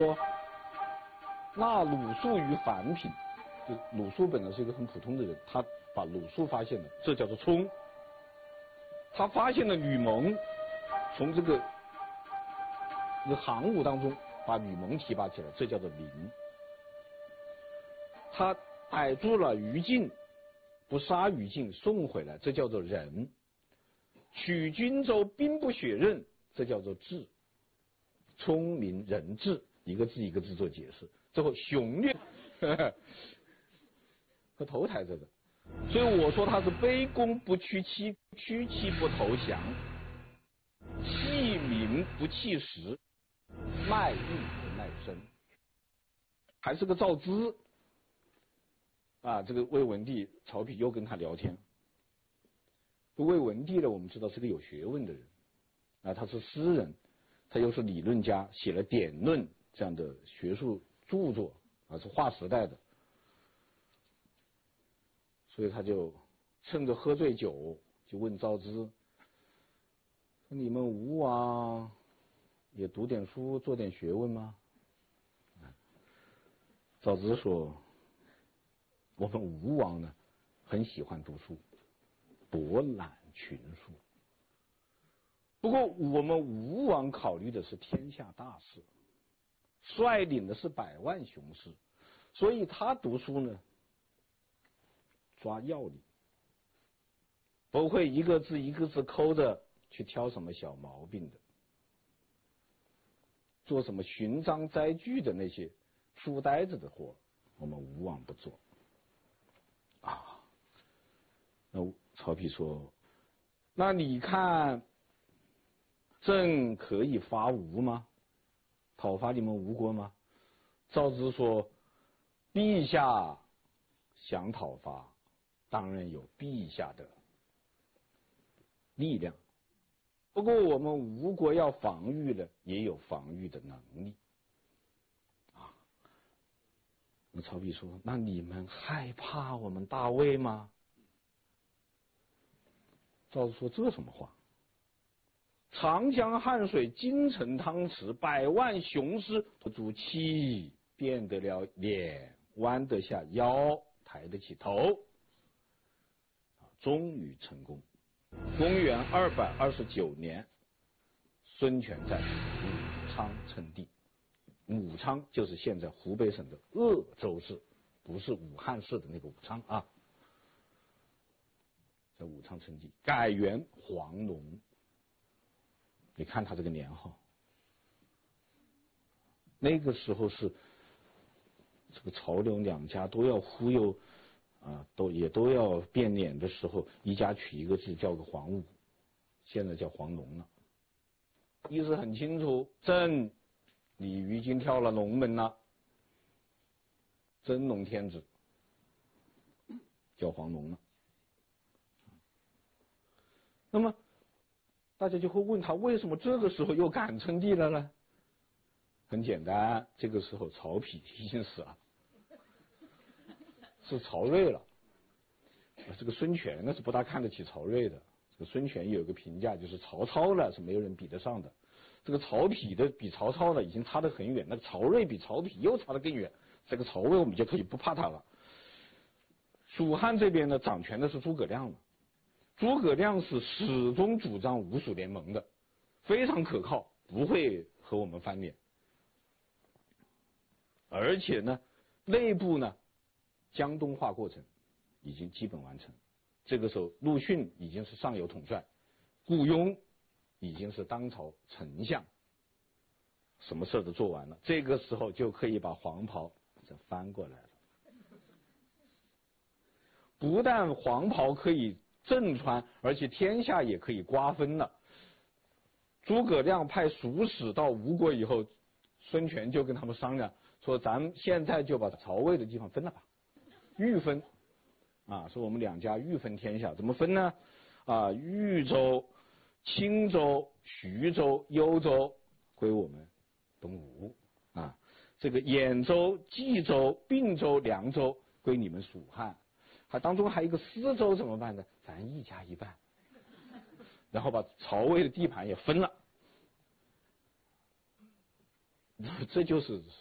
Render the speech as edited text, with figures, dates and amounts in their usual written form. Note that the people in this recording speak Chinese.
说，那鲁肃于凡品，就鲁肃本来是一个很普通的人，他把鲁肃发现了，这叫做冲。他发现了吕蒙，从这个行伍当中把吕蒙提拔起来，这叫做灵。他逮住了于禁，不杀于禁，送回来，这叫做仁。取荆州，兵不血刃，这叫做智。聪明仁智，一个字一个字做解释。最后雄略和头抬着的，所以我说他是卑躬不屈膝，屈膝不投降，弃民不弃实，卖艺不卖身，还是个造资啊。这个魏文帝曹丕又跟他聊天。魏文帝呢，我们知道是个有学问的人啊，他是诗人，他又是理论家，写了《典论》这样的学术著作啊，是划时代的。所以他就趁着喝醉酒，就问赵咨：“说你们吴王也读点书，做点学问吗？”赵咨说：“我们吴王呢，很喜欢读书，博览群书。不过我们吴王考虑的是天下大事，率领的是百万雄师，所以他读书呢，抓要领，不会一个字一个字抠着去挑什么小毛病的，做什么寻章摘句的那些书呆子的活，我们吴王不做啊。”那曹丕说：“那你看，朕可以伐吴吗？讨伐你们吴国吗？”赵咨说：“陛下想讨伐，当然有陛下的力量，不过我们吴国要防御了，也有防御的能力啊。”那曹丕说：“那你们害怕我们大魏吗？”赵咨说：“这什么话？长江汉水，京城汤池，百万雄师，不足气，变得了脸，弯得下腰，抬得起头，终于成功。公元229年，孙权在武昌称帝。武昌就是现在湖北省的鄂州市，不是武汉市的那个武昌啊。在武昌称帝，改元黄龙。你看他这个年号，那个时候是这个曹刘两家都要忽悠啊，都要变脸的时候，一家取一个字叫个黄武，现在叫黄龙了。意思很清楚，朕李于今跳了龙门了，真龙天子叫黄龙了。那么大家就会问他，为什么这个时候又敢称帝了呢？很简单，这个时候曹丕已经死了，是曹睿了。这个孙权呢是不大看得起曹睿的。这个孙权有一个评价，就是曹操呢是没有人比得上的。这个曹丕的比曹操呢已经差得很远，那个曹睿比曹丕又差得更远。这个曹魏我们就可以不怕他了。蜀汉这边呢掌权的是诸葛亮了。诸葛亮是始终主张吴蜀联盟的，非常可靠，不会和我们翻脸。而且呢，内部呢，江东化过程已经基本完成。这个时候，陆逊已经是上有统帅，雇佣已经是当朝丞相，什么事都做完了。这个时候就可以把黄袍再翻过来了。不但黄袍可以正穿，而且天下也可以瓜分了。诸葛亮派蜀使到吴国以后，孙权就跟他们商量说：“咱现在就把曹魏的地方分了吧，豫分啊，说我们两家豫分天下，怎么分呢？啊，豫州、青州、徐州、幽州归我们东吴啊，这个兖州、冀州、并州、凉州归你们蜀汉。”当中还有一个司州怎么办呢？咱一家一半，然后把曹魏的地盘也分了。 这就是